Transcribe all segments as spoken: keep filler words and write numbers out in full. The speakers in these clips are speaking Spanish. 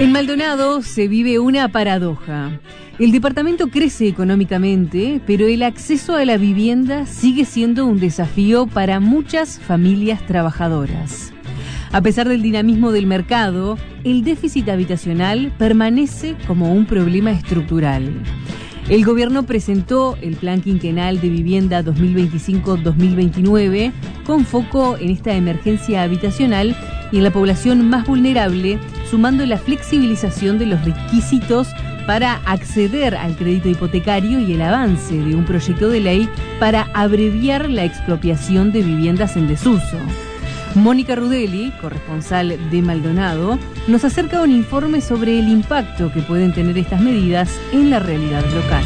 En Maldonado se vive una paradoja. El departamento crece económicamente, pero el acceso a la vivienda sigue siendo un desafío para muchas familias trabajadoras. A pesar del dinamismo del mercado, el déficit habitacional permanece como un problema estructural. El gobierno presentó el Plan Quinquenal de Vivienda dos mil veinticinco a dos mil veintinueve con foco en esta emergencia habitacional y en la población más vulnerable, sumando la flexibilización de los requisitos para acceder al crédito hipotecario y el avance de un proyecto de ley para abreviar la expropiación de viviendas en desuso. Mónica Rudelli, corresponsal de Maldonado, nos acerca un informe sobre el impacto que pueden tener estas medidas en la realidad local.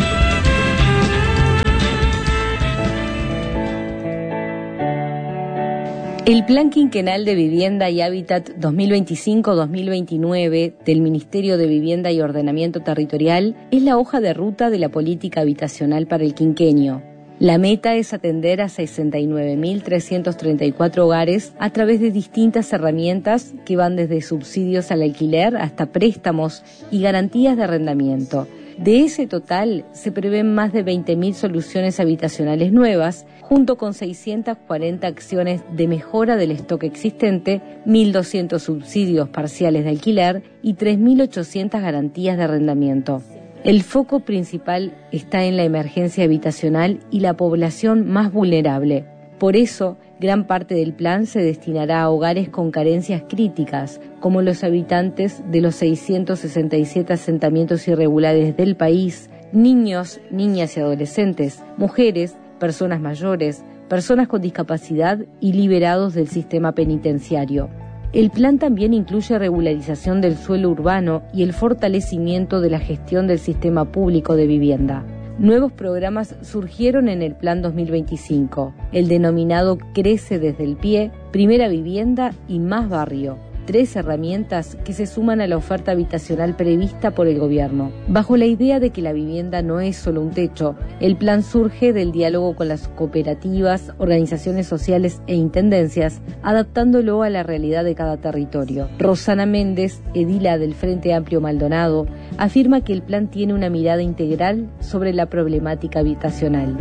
El Plan Quinquenal de Vivienda y Hábitat dos mil veinticinco a dos mil veintinueve del Ministerio de Vivienda y Ordenamiento Territorial es la hoja de ruta de la política habitacional para el quinquenio. La meta es atender a sesenta y nueve mil trescientos treinta y cuatro hogares a través de distintas herramientas que van desde subsidios al alquiler hasta préstamos y garantías de arrendamiento. De ese total, se prevén más de veinte mil soluciones habitacionales nuevas, junto con seiscientas cuarenta acciones de mejora del stock existente, mil doscientos subsidios parciales de alquiler y tres mil ochocientas garantías de arrendamiento. El foco principal está en la emergencia habitacional y la población más vulnerable. Por eso, gran parte del plan se destinará a hogares con carencias críticas, como los habitantes de los seiscientos sesenta y siete asentamientos irregulares del país, niños, niñas y adolescentes, mujeres, personas mayores, personas con discapacidad y liberados del sistema penitenciario. El plan también incluye regularización del suelo urbano y el fortalecimiento de la gestión del sistema público de vivienda. Nuevos programas surgieron en el Plan dos mil veinticinco, el denominado Crece desde el Pie, Primera Vivienda y Más Barrio. Tres herramientas que se suman a la oferta habitacional prevista por el gobierno. Bajo la idea de que la vivienda no es solo un techo, el plan surge del diálogo con las cooperativas, organizaciones sociales e intendencias, adaptándolo a la realidad de cada territorio. Rosana Méndez, edila del Frente Amplio Maldonado, afirma que el plan tiene una mirada integral sobre la problemática habitacional.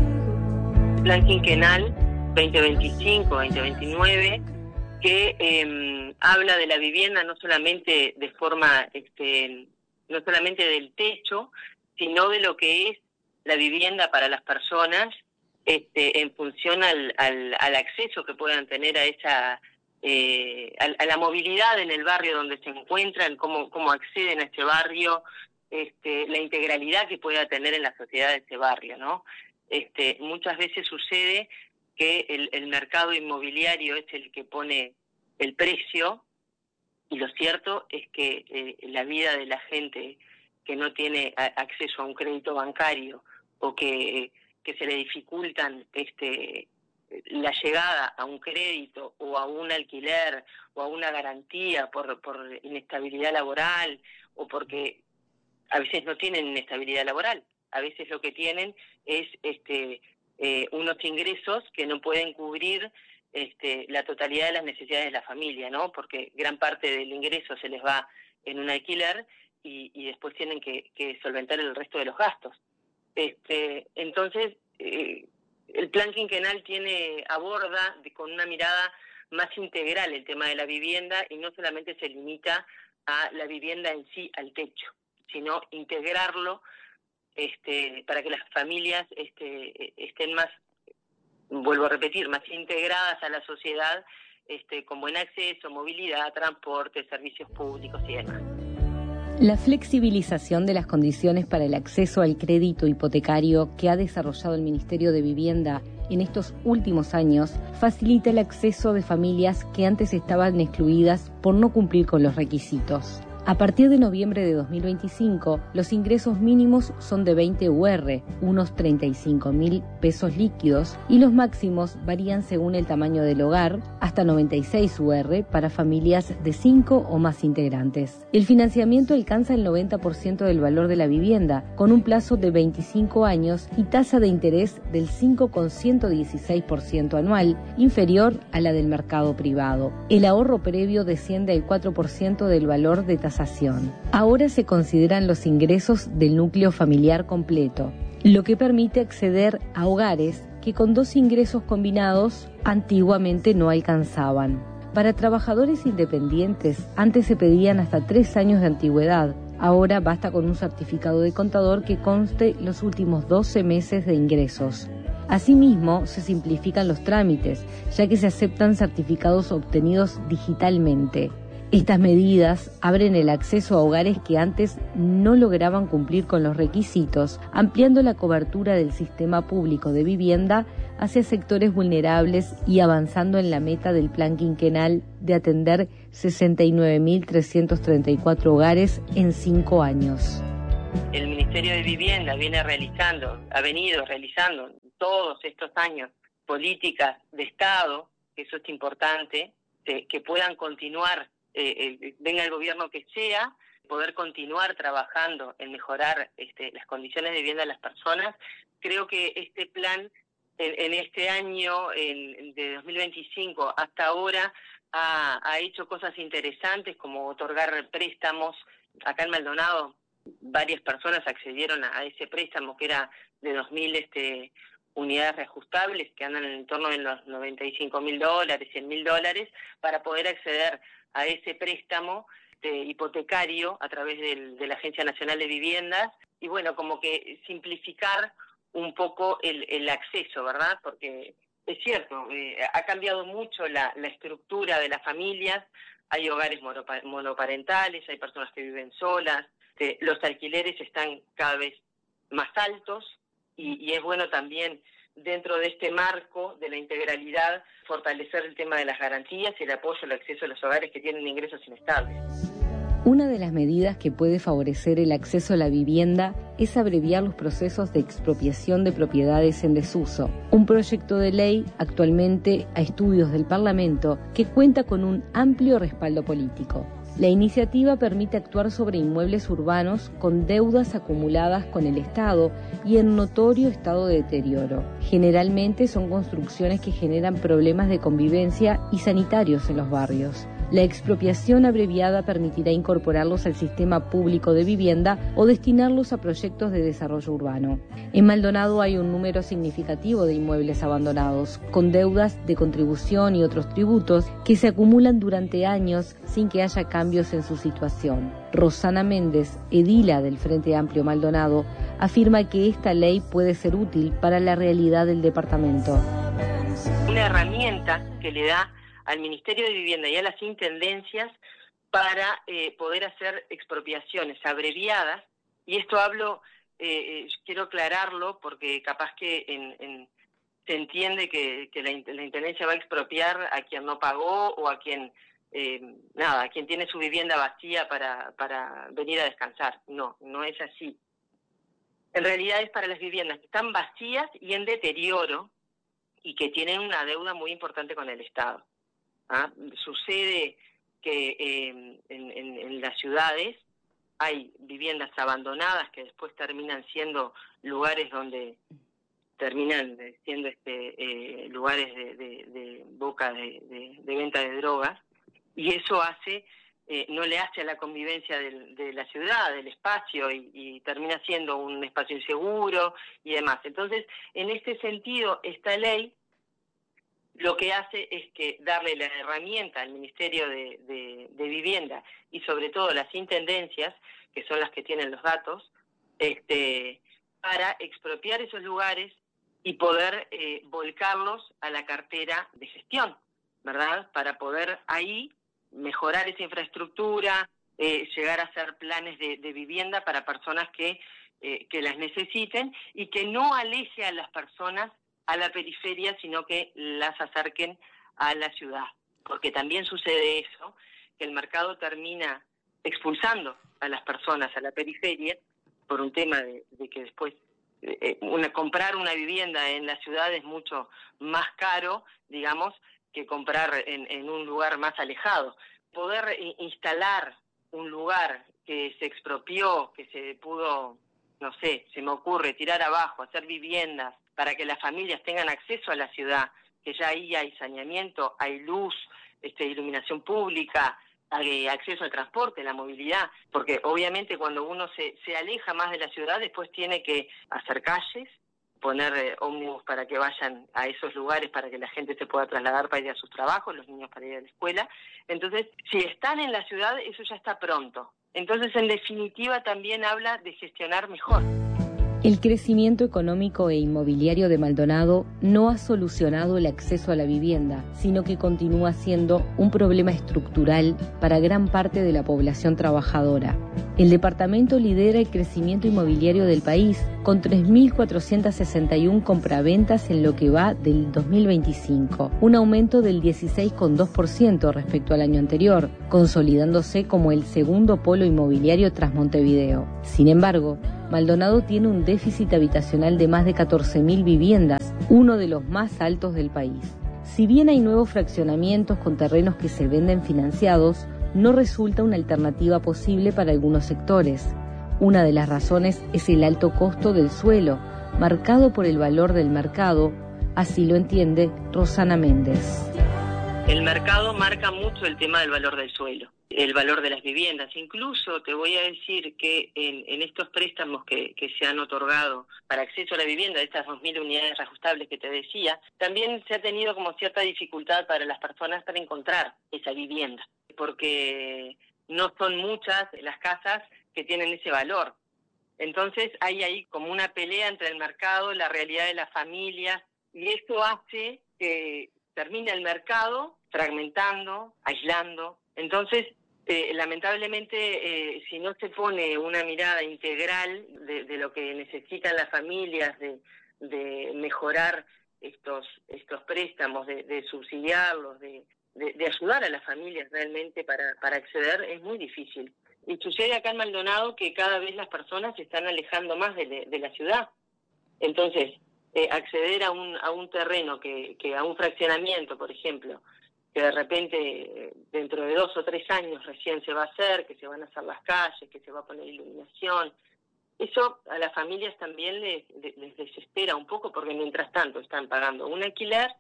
Plan Quinquenal veinte veinticinco a veinte veintinueve que eh, habla de la vivienda no solamente de forma, este, no solamente del techo, sino de lo que es la vivienda para las personas, este, en función al, al, al acceso que puedan tener a esa, eh, a, a la movilidad en el barrio donde se encuentran, cómo, cómo acceden a este barrio, este, la integralidad que pueda tener en la sociedad de ese barrio, ¿no? Este, muchas veces sucede que el, el mercado inmobiliario es el que pone el precio, y lo cierto es que eh, la vida de la gente que no tiene a, acceso a un crédito bancario o que, que se le dificultan este, la llegada a un crédito o a un alquiler o a una garantía por, por inestabilidad laboral o porque a veces no tienen inestabilidad laboral, a veces lo que tienen es este Eh, unos ingresos que no pueden cubrir este, la totalidad de las necesidades de la familia, ¿no? Porque gran parte del ingreso se les va en un alquiler y, y después tienen que, que solventar el resto de los gastos. Este, entonces, eh, el Plan Quinquenal tiene aborda de, con una mirada más integral el tema de la vivienda y no solamente se limita a la vivienda en sí, al techo, sino integrarlo Este, para que las familias este, estén más, vuelvo a repetir, más integradas a la sociedad, este, con buen acceso, movilidad, transporte, servicios públicos y demás. La flexibilización de las condiciones para el acceso al crédito hipotecario que ha desarrollado el Ministerio de Vivienda en estos últimos años facilita el acceso de familias que antes estaban excluidas por no cumplir con los requisitos. A partir de noviembre de dos mil veinticinco, los ingresos mínimos son de veinte U R, unos treinta y cinco mil pesos líquidos, y los máximos varían según el tamaño del hogar, hasta noventa y seis U R para familias de cinco o más integrantes. El financiamiento alcanza el noventa por ciento del valor de la vivienda, con un plazo de veinticinco años y tasa de interés del cinco coma ciento dieciséis por ciento anual, inferior a la del mercado privado. El ahorro previo desciende al cuatro por ciento del valor de tasa tasación. Ahora se consideran los ingresos del núcleo familiar completo, lo que permite acceder a hogares que con dos ingresos combinados antiguamente no alcanzaban. Para trabajadores independientes, antes se pedían hasta tres años de antigüedad. Ahora basta con un certificado de contador que conste los últimos doce meses de ingresos. Asimismo, se simplifican los trámites, ya que se aceptan certificados obtenidos digitalmente. Estas medidas abren el acceso a hogares que antes no lograban cumplir con los requisitos, ampliando la cobertura del sistema público de vivienda hacia sectores vulnerables y avanzando en la meta del plan quinquenal de atender sesenta y nueve mil trescientos treinta y cuatro hogares en cinco años. El Ministerio de Vivienda viene realizando, ha venido realizando todos estos años políticas de Estado, que eso es importante, que, que puedan continuar. Eh, eh, venga el gobierno que sea, poder continuar trabajando en mejorar este, las condiciones de vivienda de las personas. Creo que este plan en, en este año, en, de dos mil veinticinco hasta ahora, ha, ha hecho cosas interesantes como otorgar préstamos. Acá en Maldonado varias personas accedieron a, a ese préstamo que era de dos mil este, unidades reajustables que andan en torno de los noventa y cinco mil dólares, cien mil dólares, para poder acceder a ese préstamo de hipotecario a través del, de la Agencia Nacional de Viviendas y bueno, como que simplificar un poco el, el acceso, ¿verdad? Porque es cierto, eh, ha cambiado mucho la, la estructura de las familias, hay hogares monoparentales, hay personas que viven solas, eh, los alquileres están cada vez más altos y, y es bueno también dentro de este marco de la integralidad, fortalecer el tema de las garantías y el apoyo al acceso a los hogares que tienen ingresos inestables. Una de las medidas que puede favorecer el acceso a la vivienda es abreviar los procesos de expropiación de propiedades en desuso. Un proyecto de ley actualmente a estudios del Parlamento que cuenta con un amplio respaldo político. La iniciativa permite actuar sobre inmuebles urbanos con deudas acumuladas con el Estado y en notorio estado de deterioro. Generalmente son construcciones que generan problemas de convivencia y sanitarios en los barrios. La expropiación abreviada permitirá incorporarlos al sistema público de vivienda o destinarlos a proyectos de desarrollo urbano. En Maldonado hay un número significativo de inmuebles abandonados, con deudas de contribución y otros tributos que se acumulan durante años sin que haya cambios en su situación. Rosana Méndez, edila del Frente Amplio Maldonado, afirma que esta ley puede ser útil para la realidad del departamento. Una herramienta que le da al Ministerio de Vivienda y a las intendencias para eh, poder hacer expropiaciones abreviadas, y esto hablo, eh, eh, quiero aclararlo porque capaz que en, en, se entiende que, que la, la intendencia va a expropiar a quien no pagó o a quien, eh, nada, a quien tiene su vivienda vacía para, para venir a descansar. No, no es así. En realidad es para las viviendas que están vacías y en deterioro y que tienen una deuda muy importante con el Estado. ¿Ah? Sucede que eh, en, en, en las ciudades hay viviendas abandonadas que después terminan siendo lugares donde terminan siendo este eh, lugares de, de, de boca de, de, de venta de drogas, y eso hace eh, no le hace a la convivencia del, de la ciudad, del espacio, y, y termina siendo un espacio inseguro y demás. Entonces, en este sentido, esta ley lo que hace es que darle la herramienta al Ministerio de, de, de Vivienda y sobre todo las intendencias, que son las que tienen los datos, este, para expropiar esos lugares y poder eh, volcarlos a la cartera de gestión, ¿verdad? Para poder ahí mejorar esa infraestructura, eh, llegar a hacer planes de, de vivienda para personas que, eh, que las necesiten y que no aleje a las personas a la periferia, sino que las acerquen a la ciudad. Porque también sucede eso, que el mercado termina expulsando a las personas a la periferia por un tema de, de que después eh, una, comprar una vivienda en la ciudad es mucho más caro, digamos, que comprar en, en un lugar más alejado. Poder instalar un lugar que se expropió, que se pudo, no sé, se me ocurre, tirar abajo, hacer viviendas, para que las familias tengan acceso a la ciudad, que ya ahí hay saneamiento, hay luz, este, iluminación pública, acceso al transporte, la movilidad, porque obviamente cuando uno se, se aleja más de la ciudad, después tiene que hacer calles, poner eh, ómnibus para que vayan a esos lugares, para que la gente se pueda trasladar para ir a sus trabajos, los niños para ir a la escuela. Entonces, si están en la ciudad, eso ya está pronto. Entonces, en definitiva, también habla de gestionar mejor. El crecimiento económico e inmobiliario de Maldonado no ha solucionado el acceso a la vivienda, sino que continúa siendo un problema estructural para gran parte de la población trabajadora. El departamento lidera el crecimiento inmobiliario del país, con tres mil cuatrocientas sesenta y uno compraventas en lo que va del dos mil veinticinco, un aumento del dieciséis coma dos por ciento respecto al año anterior, consolidándose como el segundo polo inmobiliario tras Montevideo. Sin embargo, Maldonado tiene un déficit habitacional de más de catorce mil viviendas, uno de los más altos del país. Si bien hay nuevos fraccionamientos con terrenos que se venden financiados, no resulta una alternativa posible para algunos sectores. Una de las razones es el alto costo del suelo, marcado por el valor del mercado, así lo entiende Rosana Méndez. El mercado marca mucho el tema del valor del suelo, el valor de las viviendas. Incluso te voy a decir que en, en estos préstamos que, que se han otorgado para acceso a la vivienda, de estas dos mil unidades reajustables que te decía, también se ha tenido como cierta dificultad para las personas para encontrar esa vivienda, porque no son muchas las casas que tienen ese valor. Entonces hay ahí como una pelea entre el mercado, la realidad de las familias, y esto hace que termine el mercado fragmentando, aislando. Entonces, eh, lamentablemente, eh, si no se pone una mirada integral de, de lo que necesitan las familias, de, de mejorar estos estos préstamos, de, de subsidiarlos, de, de, de ayudar a las familias realmente para, para acceder, es muy difícil. Y sucede acá en Maldonado que cada vez las personas se están alejando más de, de, de la ciudad. Entonces, eh, acceder a un a un terreno, que, que a un fraccionamiento, por ejemplo, que de repente dentro de dos o tres años recién se va a hacer, que se van a hacer las calles, que se va a poner iluminación, eso a las familias también les, les desespera un poco, porque mientras tanto están pagando un alquiler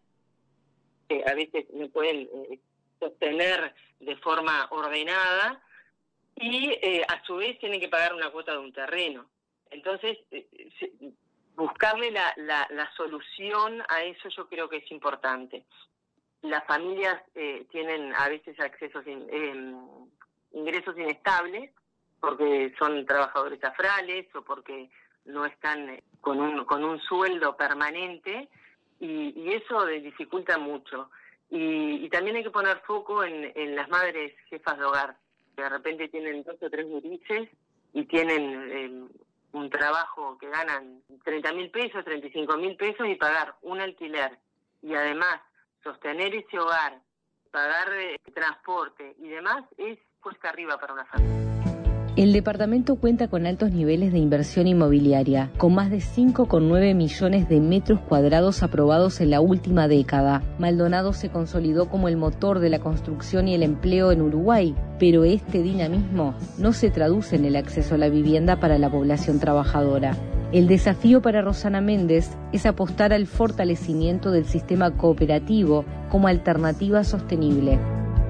que a veces no pueden eh, sostener de forma ordenada, y eh, a su vez tienen que pagar una cuota de un terreno. Entonces, eh, buscarle la, la, la solución a eso yo creo que es importante. Las familias eh, tienen a veces accesos in, eh, ingresos inestables, porque son trabajadores afrales o porque no están con un con un sueldo permanente, y, y eso dificulta mucho. Y, y también hay que poner foco en, en las madres jefas de hogar, que de repente tienen dos o tres gurises y tienen eh, un trabajo que ganan treinta mil pesos, treinta y cinco mil pesos, y pagar un alquiler y además sostener ese hogar, pagar eh, transporte y demás, es cuesta arriba para una familia. El departamento cuenta con altos niveles de inversión inmobiliaria, con más de cinco coma nueve millones de metros cuadrados aprobados en la última década. Maldonado se consolidó como el motor de la construcción y el empleo en Uruguay, pero este dinamismo no se traduce en el acceso a la vivienda para la población trabajadora. El desafío para Rosana Méndez es apostar al fortalecimiento del sistema cooperativo como alternativa sostenible.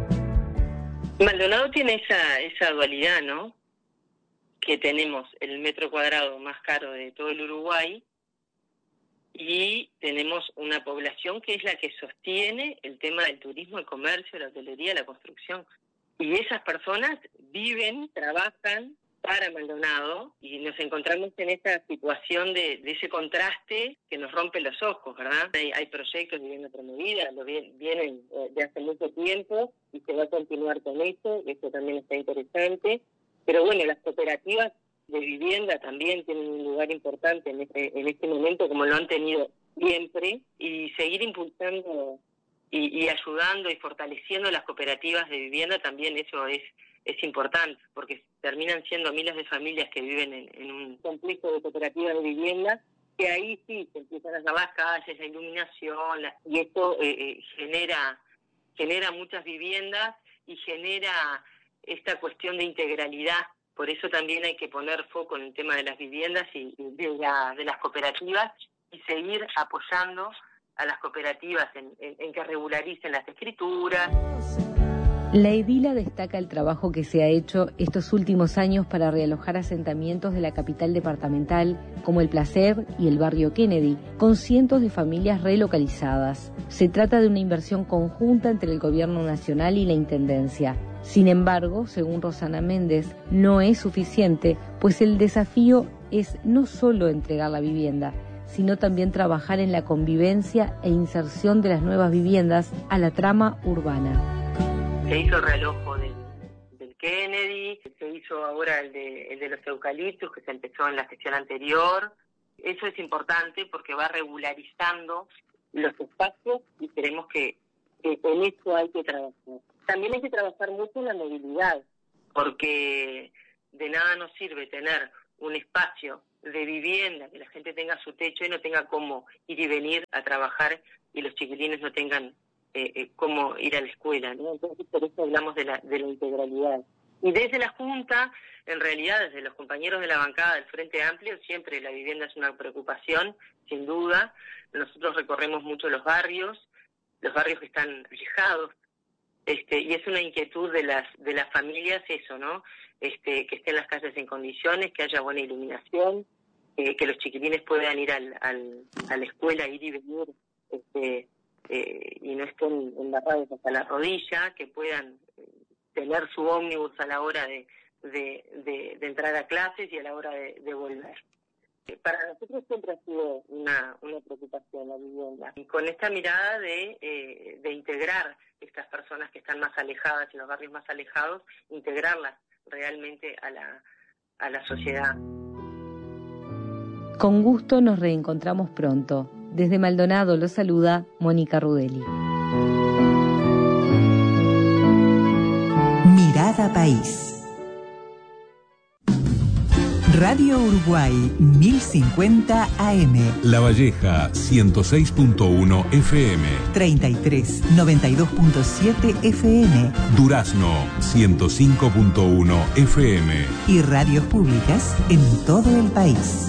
Maldonado tiene esa, esa dualidad, ¿no? Que tenemos el metro cuadrado más caro de todo el Uruguay y tenemos una población que es la que sostiene el tema del turismo, el comercio, la hotelería, la construcción. Y esas personas viven, trabajan para Maldonado, y nos encontramos en esta situación de, de ese contraste que nos rompe los ojos, ¿verdad? Hay, hay proyectos de vivienda promovida, lo vienen de hace mucho tiempo y se va a continuar con eso, y eso también está interesante. Pero bueno, las cooperativas de vivienda también tienen un lugar importante en este, en este momento, como lo han tenido siempre, y seguir impulsando y, y ayudando y fortaleciendo las cooperativas de vivienda también, eso es es importante, porque terminan siendo miles de familias que viven en, en un complejo de cooperativas de vivienda, que ahí sí se empiezan a hacer las calles, la iluminación, la, y esto eh, eh, genera genera muchas viviendas y genera esta cuestión de integralidad. Por eso también hay que poner foco en el tema de las viviendas y, y de, la, de las cooperativas, y seguir apoyando a las cooperativas en, en, en que regularicen las escrituras. La edila destaca el trabajo que se ha hecho estos últimos años para realojar asentamientos de la capital departamental, como El Placer y el barrio Kennedy, con cientos de familias relocalizadas. Se trata de una inversión conjunta entre el gobierno nacional y la intendencia. Sin embargo, según Rosana Méndez, no es suficiente, pues el desafío es no solo entregar la vivienda, sino también trabajar en la convivencia e inserción de las nuevas viviendas a la trama urbana. Se hizo el realojo del, del Kennedy, se hizo ahora el de, el de los eucaliptos, que se empezó en la gestión anterior. Eso es importante porque va regularizando los espacios y creemos que, que en eso hay que trabajar. También hay que trabajar mucho en la movilidad, porque de nada nos sirve tener un espacio de vivienda, que la gente tenga su techo y no tenga cómo ir y venir a trabajar y los chiquilines no tengan Eh, eh, cómo ir a la escuela, ¿no? Entonces por eso hablamos de la, de la integralidad. Y desde la Junta, en realidad desde los compañeros de la bancada del Frente Amplio, siempre la vivienda es una preocupación, sin duda. Nosotros recorremos mucho los barrios, los barrios que están alejados, este, y es una inquietud de las de las familias eso, ¿no? Este, que estén las calles en condiciones, que haya buena iluminación, eh, que los chiquilines puedan ir al, al, a la escuela, ir y venir, este, Eh, y no estén embarrados hasta la rodilla, que puedan eh, tener su ómnibus a la hora de, de, de, de entrar a clases y a la hora de, de volver. Eh, para nosotros siempre ha sido una, una preocupación la vivienda. Y con esta mirada de, eh, de integrar estas personas que están más alejadas, en los barrios más alejados, integrarlas realmente a la, a la sociedad. Con gusto nos reencontramos pronto. Desde Maldonado los saluda Mónica Rudelli. Mirada País. Radio Uruguay mil cincuenta A M. La Valleja ciento seis punto uno F M. treinta y tres noventa y dos punto siete F M. Durazno ciento cinco punto uno F M. Y radios públicas en todo el país.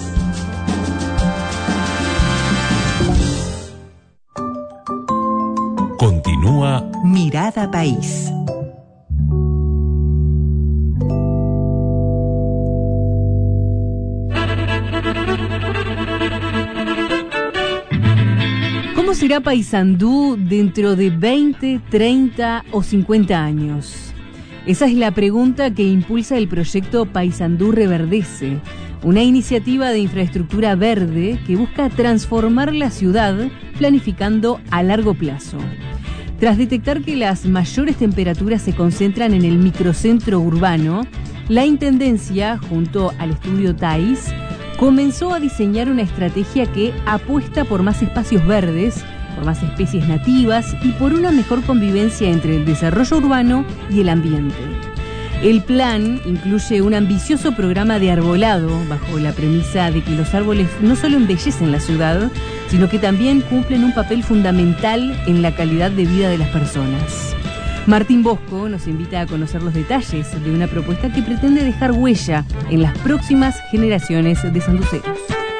Continúa Mirada País. ¿Cómo será Paysandú dentro de veinte, treinta o cincuenta años? Esa es la pregunta que impulsa el proyecto Paysandú Reverdece, una iniciativa de infraestructura verde que busca transformar la ciudad planificando a largo plazo. Tras detectar que las mayores temperaturas se concentran en el microcentro urbano, la Intendencia, junto al estudio Thais, comenzó a diseñar una estrategia que apuesta por más espacios verdes, por más especies nativas y por una mejor convivencia entre el desarrollo urbano y el ambiente. El plan incluye un ambicioso programa de arbolado bajo la premisa de que los árboles no solo embellecen la ciudad, sino que también cumplen un papel fundamental en la calidad de vida de las personas. Martín Bosco nos invita a conocer los detalles de una propuesta que pretende dejar huella en las próximas generaciones de sanduceros.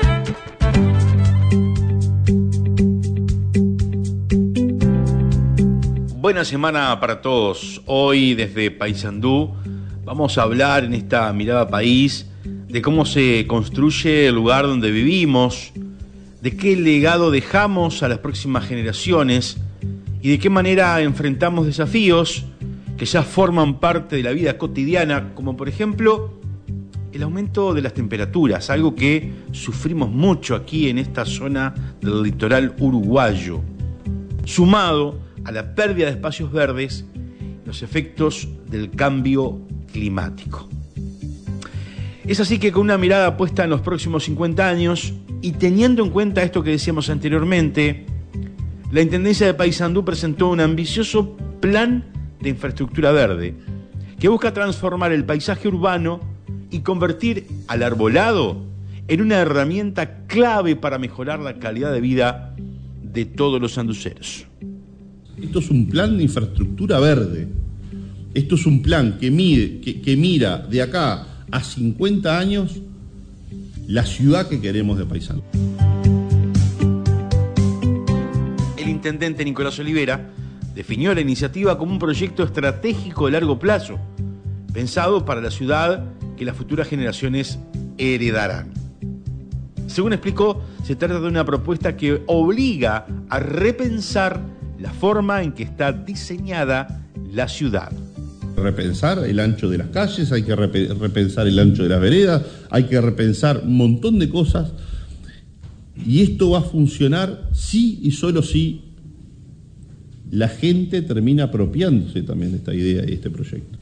Buena semana para todos. Hoy desde Paysandú vamos a hablar en esta Mirada País de cómo se construye el lugar donde vivimos, de qué legado dejamos a las próximas generaciones y de qué manera enfrentamos desafíos que ya forman parte de la vida cotidiana, como por ejemplo el aumento de las temperaturas, algo que sufrimos mucho aquí en esta zona del litoral uruguayo, sumado a la pérdida de espacios verdes, los efectos del cambio climático. Es así que con una mirada puesta en los próximos cincuenta años y teniendo en cuenta esto que decíamos anteriormente, la Intendencia de Paysandú presentó un ambicioso plan de infraestructura verde que busca transformar el paisaje urbano y convertir al arbolado en una herramienta clave para mejorar la calidad de vida de todos los sanduceros. Esto es un plan de infraestructura verde. Esto es un plan que, mide, que, que mira de acá a cincuenta años la ciudad que queremos de Paysandú. El intendente Nicolás Olivera definió la iniciativa como un proyecto estratégico de largo plazo, pensado para la ciudad que las futuras generaciones heredarán. Según explicó, se trata de una propuesta que obliga a repensar la forma en que está diseñada la ciudad. Repensar el ancho de las calles, hay que repensar el ancho de las veredas, hay que repensar un montón de cosas, y esto va a funcionar sí y solo si la gente termina apropiándose también de esta idea y de este proyecto.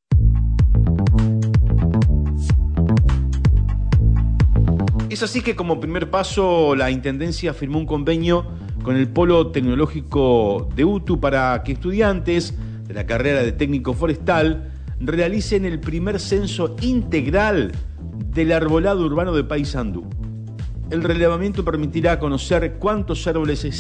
Es así que como primer paso la Intendencia firmó un convenio con el Polo Tecnológico de U T U para que estudiantes de la carrera de técnico forestal realicen el primer censo integral del arbolado urbano de Paysandú. El relevamiento permitirá conocer cuántos árboles